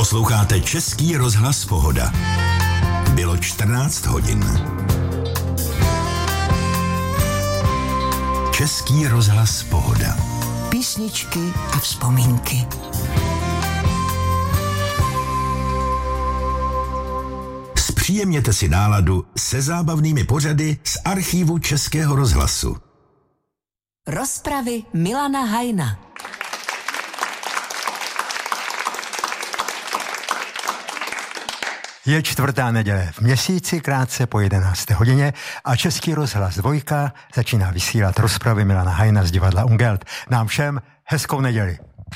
Posloucháte Český rozhlas Pohoda. Bylo 14 hodin. Český rozhlas Pohoda. Písničky a vzpomínky. Zpříjemněte si náladu se zábavnými pořady z archívu Českého rozhlasu. Rozpravy Milana Hajna. Je čtvrtá neděle v měsíci, krátce po 11. hodině a Český rozhlas Dvojka začíná vysílat rozpravy Milana Hajna z divadla Ungelt. Nám všem hezkou neděli.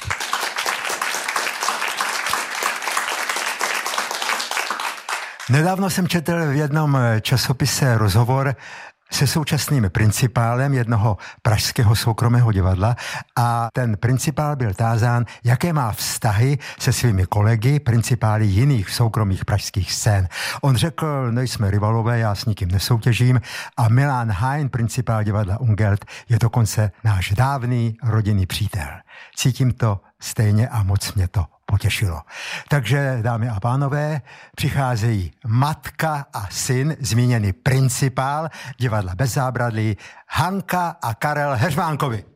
Nedávno jsem četl v jednom časopise rozhovor se současným principálem jednoho pražského soukromého divadla a ten principál byl tázán, jaké má vztahy se svými kolegy, principály jiných soukromých pražských scén. On řekl, nejsme rivalové, já s nikým nesoutěžím a Milan Hajn, principál divadla Ungelt, je dokonce náš dávný rodinný přítel. Cítím to stejně a moc mě to potěšilo. Takže, dámy a pánové, přicházejí matka a syn, zmíněný principál divadla Bez zábradlí, Hanka a Karel Heřmánkovi.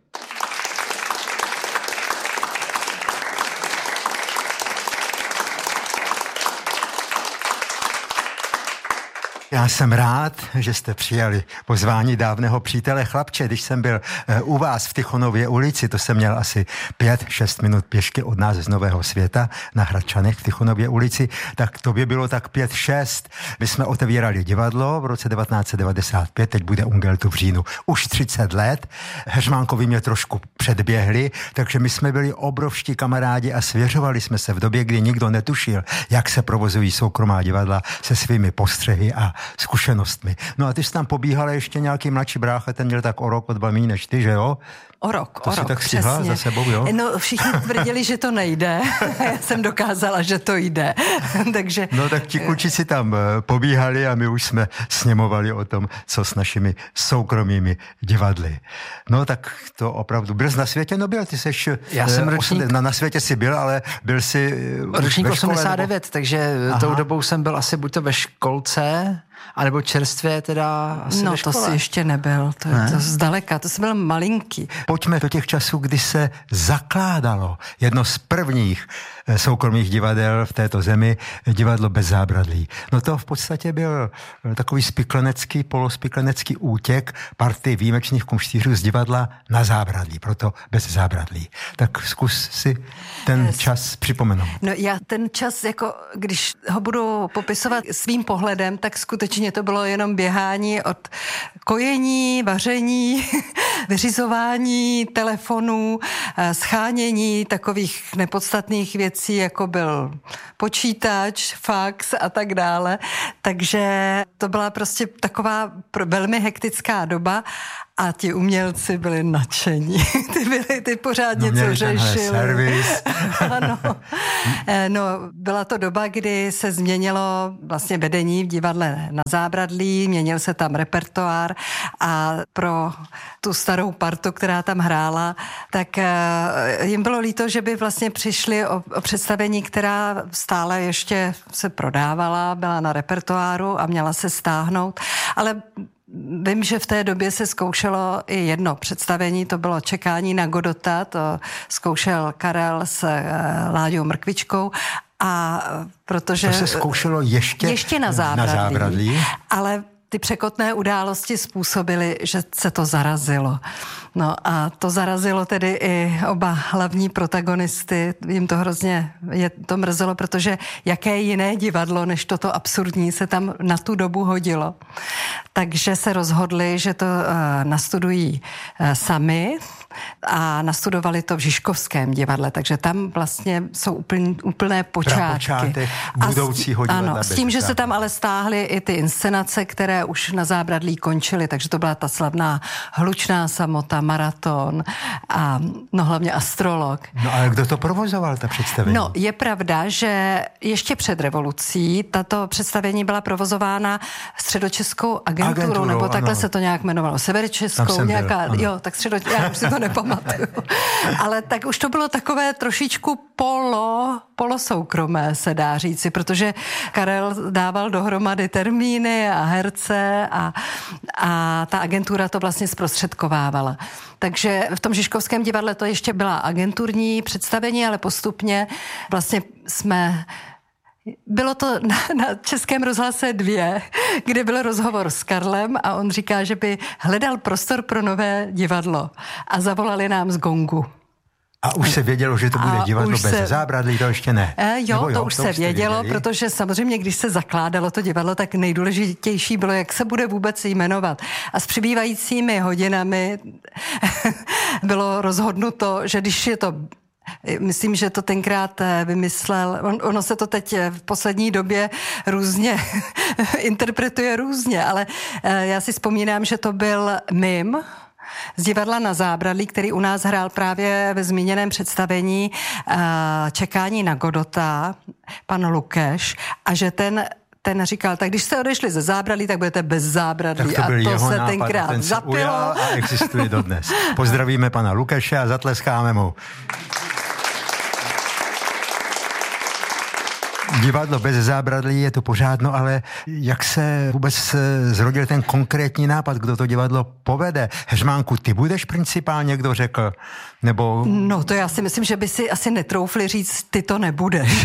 Já jsem rád, že jste přijali pozvání dávného přítele chlapče. Když jsem byl u vás v Tichonově ulici, to jsem měl asi 5-6 minut pěšky od nás z Nového Světa na Hradčanech v Tichonově ulici, tak to by bylo tak 5-6. My jsme otevírali divadlo v roce 1995, teď bude Ungeltu v říjnu už 30 let. Heřmánkovi mě trošku předběhli, takže my jsme byli obrovští kamarádi a svěřovali jsme se v době, kdy nikdo netušil, jak se provozují soukromá divadla se svými postřehy a zkušenostmi. No a ty jsi tam pobíhala ještě nějaký mladší brácha, ten měl tak o rok, o 2 méně než ty, že jo? O rok, to si tak stihla za sebou, jo? No všichni tvrdili, že to nejde. Já jsem dokázala, že to jde. Takže... No tak ti kluci si tam pobíhali a my už jsme sněmovali o tom, co s našimi soukromými divadly. No tak to opravdu. Byl jsi na světě? No byl, ty seš... Já jsem ročník... Na světě jsi byl, ale byl jsi ročník ve škole, 89, nebo... takže tou dobou jsem byl asi buď to ve školce, anebo čerstvě teda asi no, ve škole. To jsi ještě nebyl, to je to zdaleka, to jsi byl malinký. Pojďme do těch časů, kdy se zakládalo jedno z prvních soukromých divadel v této zemi, divadlo Bez zábradlí. No to v podstatě byl takový spiklenecký, polospiklenecký útěk party výjimečných kumštířů z divadla na zábradlí, proto Bez zábradlí. Tak zkus si ten čas připomenout. No já ten čas, jako když ho budu popisovat svým pohledem, tak skutečně to bylo jenom běhání od kojení, vaření, vyřizování telefonů, schánění takových nepodstatných věcí, jako byl počítač, fax a tak dále. Takže to byla prostě taková velmi hektická doba a ti umělci byli nadšení. Ty pořád něco řešili. Servis. Ano. No, byla to doba, kdy se změnilo vlastně vedení v divadle na zábradlí, měnil se tam repertoár a pro tu starou partu, která tam hrála, tak jim bylo líto, že by vlastně přišli o představení, která stále ještě se prodávala, byla na repertoáru a měla se stáhnout, ale vím, že v té době se zkoušelo i jedno představení, to bylo Čekání na Godota, to zkoušel Karel s Láďou Mrkvičkou a protože... To se zkoušelo ještě na zábradlí, ale ty překotné události způsobily, že se to zarazilo. No a to zarazilo tedy i oba hlavní protagonisty. Jim to hrozně to mrzelo, protože jaké jiné divadlo, než toto absurdní, se tam na tu dobu hodilo. Takže se rozhodli, že to nastudují sami a nastudovali to v Žižkovském divadle, takže tam vlastně jsou úplné počátky. Budoucího divadla. Ano, s tím, že se tam ale stáhly i ty inscenace, které už na zábradlí končily, takže to byla ta slavná Hlučná samota, Maraton a no hlavně Astrolog. No ale kdo to provozoval, ta představení? No, je pravda, že ještě před revolucí tato představení byla provozována Středočeskou agenturou nebo takhle ano. Se to nějak jmenovalo, Severočeskou, nějaká, jo, tak já už si to to nepamatuju. Ale tak už to bylo takové trošičku polosoukromé, se dá říci, protože Karel dával dohromady termíny a herce a ta agentura to vlastně zprostředkovávala. Takže v tom Žižkovském divadle to ještě byla agenturní představení, ale postupně vlastně bylo to na Českém rozhlase 2, kde byl rozhovor s Karlem a on říká, že by hledal prostor pro nové divadlo a zavolali nám z Gongu. A už se vědělo, že to bude divadlo bez zábradlí, to ještě ne? To už se vědělo, protože samozřejmě, když se zakládalo to divadlo, tak nejdůležitější bylo, jak se bude vůbec jmenovat. A s přibývajícími hodinami bylo rozhodnuto, že když je to... Myslím, že to tenkrát vymyslel, ono se to teď v poslední době různě interpretuje různě, ale já si vzpomínám, že to byl mim z divadla Na zábradlí, který u nás hrál právě ve zmíněném představení Čekání na Godota, pan Lukeš, a že ten říkal, tak když jste odešli ze zábradlí, tak budete bez zábradlí. Tak to byl a to jeho se nápad, tenkrát zapilo. A existuje dodnes. Pozdravíme pana Lukeše a zatleskáme mu. Divadlo bez zábradlí je to pořádno, ale jak se vůbec zrodil ten konkrétní nápad, kdo to divadlo povede? Heřmánku, ty budeš principál, někdo řekl? Nebo... No to já si myslím, že by si asi netroufli říct, ty to nebudeš.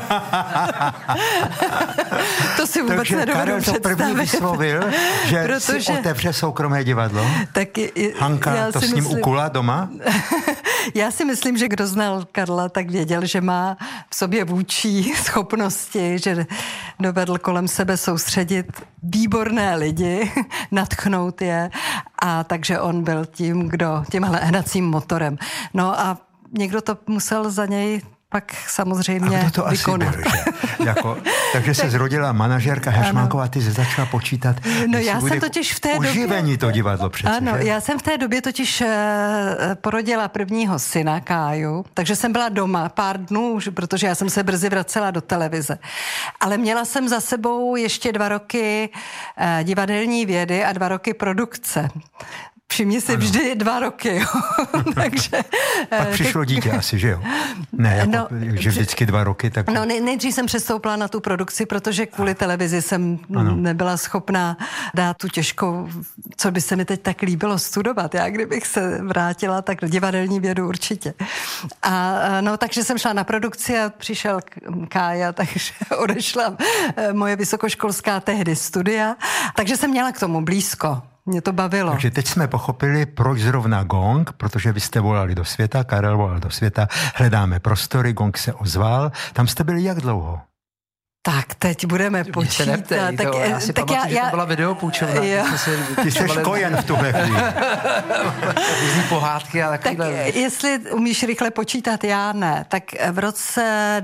To si vůbec nedovedu představit. Karel to první vyslovil, že si otevře soukromé divadlo? Tak Hanka to s ním ukula doma? Já si myslím, že kdo znal Karla, tak věděl, že má v sobě vůdčí schopnosti, že dovedl kolem sebe soustředit výborné lidi, nadchnout je, a takže on byl tímhle hnacím motorem. No a někdo to musel za něj pak samozřejmě a kdo to vykonat. Asi byl, že? Takže se zrodila manažérka Heřmánková, ty se začala počítat. No já jsem totiž v té době... Uživení to divadlo přece, ano, že? já jsem v té době totiž porodila prvního syna Káju, takže jsem byla doma pár dnů, protože já jsem se brzy vracela do televize. Ale měla jsem za sebou ještě 2 roky divadelní vědy a 2 roky produkce. Všimni si, vždy 2 roky, jo. Takže... Pak přišlo dítě asi, že jo? Ne, že vždycky 2 roky, tak... No, nejdřív jsem přestoupila na tu produkci, protože kvůli televizi jsem nebyla schopná dát tu těžkou, co by se mi teď tak líbilo studovat. Já kdybych se vrátila, tak divadelní vědu určitě. Takže jsem šla na produkci a přišel Kája, takže odešla moje vysokoškolská tehdy studia. Takže jsem měla k tomu blízko. Mě to bavilo. Takže teď jsme pochopili, proč zrovna Gong, protože vy jste volali do světa, Karel volal do světa, hledáme prostory, Gong se ozval. Tam jste byli jak dlouho? Tak, teď budeme počítat. Já si pamatuju, že to byla videopůjčovna. Ty jsi kojen v tuhle chvíli. Různý pohádky a takovýhle. Tak jestli umíš rychle počítat, já ne. Tak v roce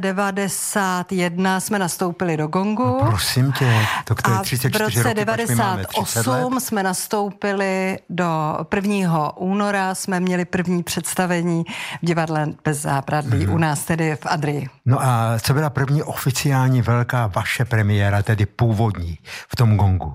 91 jsme nastoupili do Gongu. No, prosím tě, to je 34 roky, v roce 98 jsme nastoupili do 1. února, jsme měli první představení v divadle bez zábradlí, u nás tedy v Adrii. No a co byla první oficiální velká vaše premiéra, tedy původní v tom Gongu?